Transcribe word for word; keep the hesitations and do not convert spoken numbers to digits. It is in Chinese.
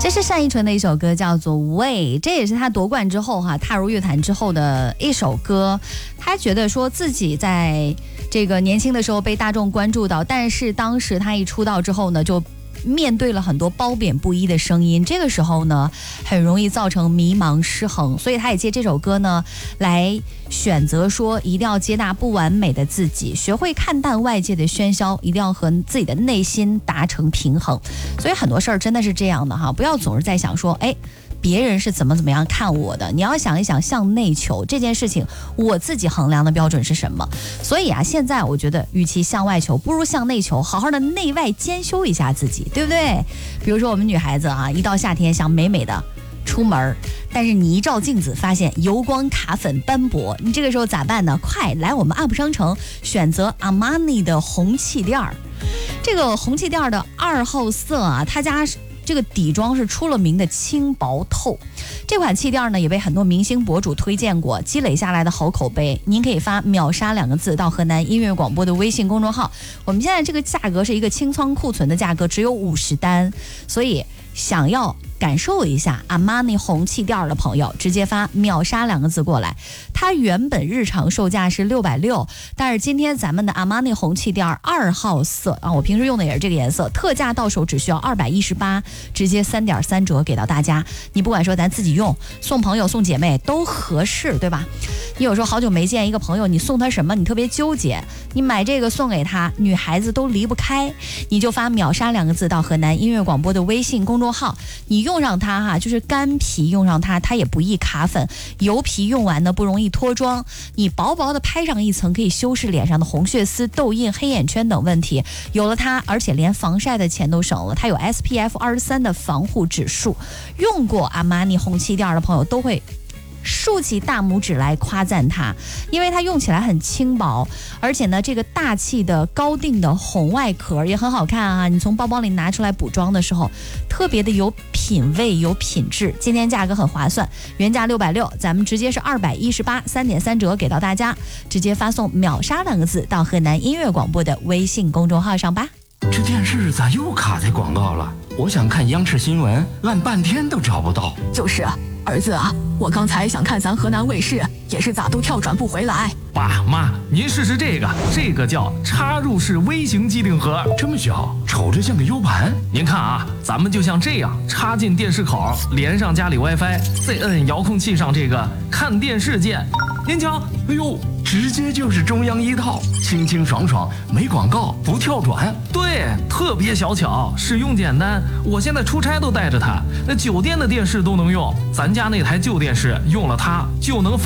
这是单依纯的一首歌，叫做《喂》，这也是他夺冠之后哈，踏入乐坛之后的一首歌。他觉得说自己在这个年轻的时候被大众关注到，但是当时他一出道之后呢，就面对了很多褒贬不一的声音，这个时候呢，很容易造成迷茫失衡，所以他也借这首歌呢，来选择说一定要接纳不完美的自己，学会看淡外界的喧嚣，一定要和自己的内心达成平衡。所以很多事儿真的是这样的哈，不要总是在想说，哎，别人是怎么怎么样看我的，你要想一想向内求这件事情，我自己衡量的标准是什么。所以啊，现在我觉得与其向外求，不如向内求，好好的内外兼修一下自己，对不对？比如说我们女孩子啊，一到夏天想美美的出门，但是你一照镜子发现油光卡粉斑驳，你这个时候咋办呢？快来我们 U P 商城选择 Armani 的红气垫儿，这个红气垫的二号色啊，他家这个底妆是出了名的轻薄透，这款气垫呢也被很多明星博主推荐过，积累下来的好口碑。您可以发秒杀两个字到河南音乐广播的微信公众号，我们现在这个价格是一个清仓库存的价格，只有五十单，所以想要感受一下阿玛尼红气垫的朋友，直接发秒杀两个字过来。它原本日常售价是六百六，但是今天咱们的阿玛尼红气垫二号色啊，我平时用的也是这个颜色，特价到手只需要二百一十八，直接三点三折给到大家。你不管说咱自己用、送朋友、送姐妹都合适，对吧？你有时候好久没见一个朋友，你送他什么你特别纠结，你买这个送给他，女孩子都离不开，你就发秒杀两个字到河南音乐广播的微信公众号，你用上它哈，就是干皮用上它，它也不易卡粉，油皮用完呢不容易脱妆，你薄薄的拍上一层，可以修饰脸上的红血丝、痘印、黑眼圈等问题。有了它，而且连防晒的钱都省了，它有 S P F 二十三的防护指数，用过阿玛尼红气垫的朋友都会竖起大拇指来夸赞它，因为它用起来很轻薄，而且呢这个大气的高定的红外壳也很好看啊，你从包包里拿出来补妆的时候特别的有品味有品质。今天价格很划算，原价六百六，咱们直接是二百一十八，三点三折给到大家，直接发送秒杀两个字到河南音乐广播的微信公众号上吧。 这电视咋又卡在广告了？我想看央视新闻，按半天都找不到。 就是儿子啊，我刚才想看咱河南卫视，也是咋都跳转不回来。 爸妈，您试试这个，这个叫插入式微型机顶盒， 这么小，瞅着像个 U 盘。 您看啊，咱们就像这样插进电视口，连上家里 WiFi， 再摁遥控器上这个看电视键。您瞧， 哎呦，直接就是中央一套，清清爽爽，没广告，不跳转。 对，特别小巧，使用简单。我现在出差都带着它，那酒店的电视都能用。咱家那台旧电视用了它就能反